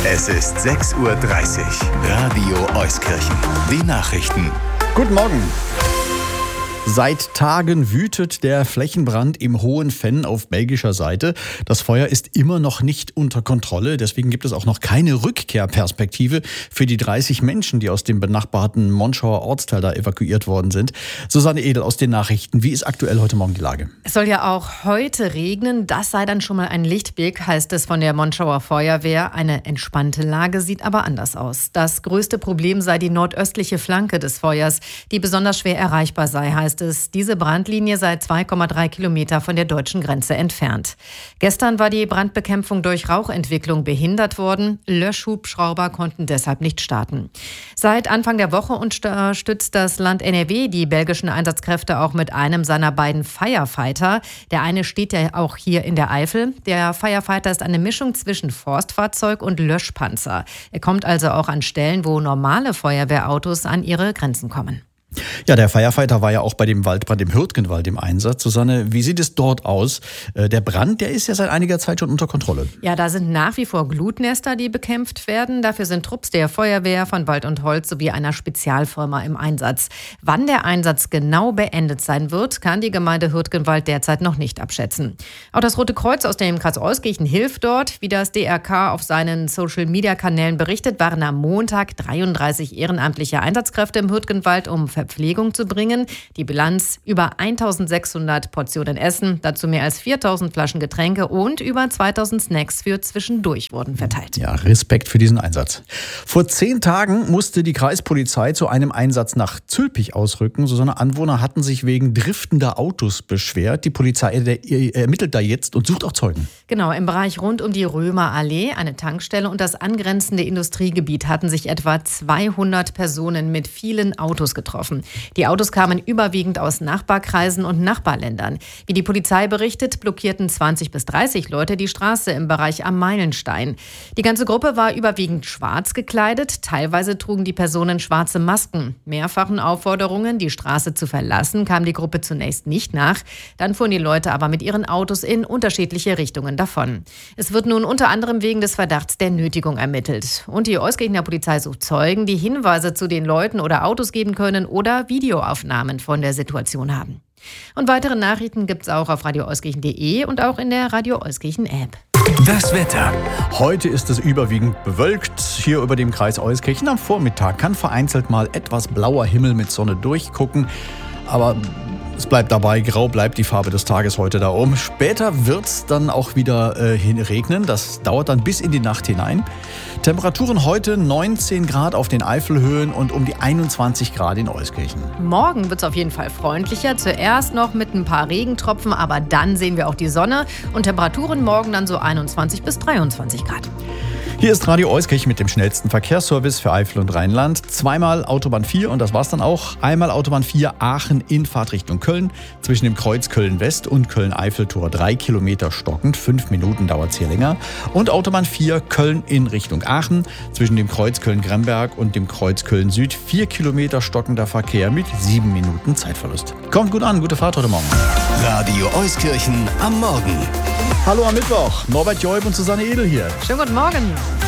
Es ist 6:30 Uhr. Radio Euskirchen. Die Nachrichten. Guten Morgen. Seit Tagen wütet der Flächenbrand im Hohen Venn auf belgischer Seite. Das Feuer ist immer noch nicht unter Kontrolle. Deswegen gibt es auch noch keine Rückkehrperspektive für die 30 Menschen, die aus dem benachbarten Monschauer Ortsteil da evakuiert worden sind. Susanne Edel aus den Nachrichten. Wie ist aktuell heute Morgen die Lage? Es soll ja auch heute regnen. Das sei dann schon mal ein Lichtblick, heißt es von der Monschauer Feuerwehr. Eine entspannte Lage sieht aber anders aus. Das größte Problem sei die nordöstliche Flanke des Feuers, die besonders schwer erreichbar sei, heißt es. Diese Brandlinie sei 2,3 Kilometer von der deutschen Grenze entfernt. Gestern war die Brandbekämpfung durch Rauchentwicklung behindert worden. Löschhubschrauber konnten deshalb nicht starten. Seit Anfang der Woche unterstützt das Land NRW die belgischen Einsatzkräfte auch mit einem seiner beiden Firefighter. Der eine steht ja auch hier in der Eifel. Der Firefighter ist eine Mischung zwischen Forstfahrzeug und Löschpanzer. Er kommt also auch an Stellen, wo normale Feuerwehrautos an ihre Grenzen kommen. Ja, der Firefighter war ja auch bei dem Waldbrand im Hürtgenwald im Einsatz. Susanne, wie sieht es dort aus? Der Brand, der ist ja seit einiger Zeit schon unter Kontrolle. Ja, da sind nach wie vor Glutnester, die bekämpft werden. Dafür sind Trupps der Feuerwehr von Wald und Holz sowie einer Spezialfirma im Einsatz. Wann der Einsatz genau beendet sein wird, kann die Gemeinde Hürtgenwald derzeit noch nicht abschätzen. Auch das Rote Kreuz aus dem Kreis Euskirchen hilft dort. Wie das DRK auf seinen Social-Media-Kanälen berichtet, waren am Montag 33 ehrenamtliche Einsatzkräfte im Hürtgenwald, um Verpflegung zu bringen. Die Bilanz: über 1600 Portionen Essen, dazu mehr als 4000 Flaschen Getränke und über 2000 Snacks für zwischendurch wurden verteilt. Ja, Respekt für diesen Einsatz. Vor 10 Tagen musste die Kreispolizei zu einem Einsatz nach Zülpich ausrücken. Susanne, Anwohner hatten sich wegen driftender Autos beschwert. Die Polizei ermittelt da jetzt und sucht auch Zeugen. Genau, im Bereich rund um die Römerallee, eine Tankstelle und das angrenzende Industriegebiet hatten sich etwa 200 Personen mit vielen Autos getroffen. Die Autos kamen überwiegend aus Nachbarkreisen und Nachbarländern. Wie die Polizei berichtet, blockierten 20 bis 30 Leute die Straße im Bereich am Meilenstein. Die ganze Gruppe war überwiegend schwarz gekleidet. Teilweise trugen die Personen schwarze Masken. Mehrfachen Aufforderungen, die Straße zu verlassen, kam die Gruppe zunächst nicht nach. Dann fuhren die Leute aber mit ihren Autos in unterschiedliche Richtungen davon. Es wird nun unter anderem wegen des Verdachts der Nötigung ermittelt. Und die Euskirchener Polizei sucht Zeugen, die Hinweise zu den Leuten oder Autos geben können oder Videoaufnahmen von der Situation haben. Und weitere Nachrichten gibt es auch auf radioeuskirchen.de und auch in der Radio Euskirchen App. Das Wetter. Heute ist es überwiegend bewölkt hier über dem Kreis Euskirchen. Am Vormittag kann vereinzelt mal etwas blauer Himmel mit Sonne durchgucken, aber es bleibt dabei, grau bleibt die Farbe des Tages heute da oben. Später wird es dann auch wieder regnen. Das dauert dann bis in die Nacht hinein. Temperaturen heute 19 Grad auf den Eifelhöhen und um die 21 Grad in Euskirchen. Morgen wird es auf jeden Fall freundlicher. Zuerst noch mit ein paar Regentropfen, aber dann sehen wir auch die Sonne. Und Temperaturen morgen dann so 21 bis 23 Grad. Hier ist Radio Euskirchen mit dem schnellsten Verkehrsservice für Eifel und Rheinland. Zweimal Autobahn 4 und das war's dann auch. Einmal Autobahn 4 Aachen in Fahrtrichtung Köln. Zwischen dem Kreuz Köln-West und Köln-Eifel-Tor 3 Kilometer stockend. 5 Minuten dauert's hier länger. Und Autobahn 4 Köln in Richtung Aachen. Zwischen dem Kreuz Köln-Gremberg und dem Kreuz Köln-Süd 4 Kilometer stockender Verkehr mit 7 Minuten Zeitverlust. Kommt gut an, gute Fahrt heute Morgen. Radio Euskirchen am Morgen. Hallo am Mittwoch. Norbert Joib und Susanne Edel hier. Schönen guten Morgen.